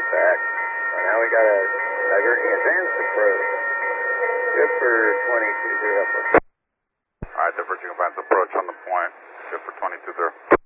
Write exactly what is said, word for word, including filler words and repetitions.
back. So now we got a diverging advanced approach. Good for twenty-two zero. Alright, diverging advanced approach on the point. Good for twenty-two zero.